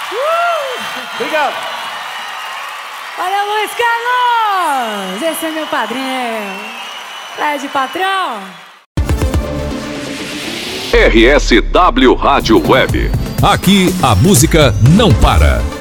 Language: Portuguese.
Obrigado. Valeu, Luiz Carlos! Esse é meu padrinho. Fred Patrão. RSW Rádio Web. Aqui a música não para.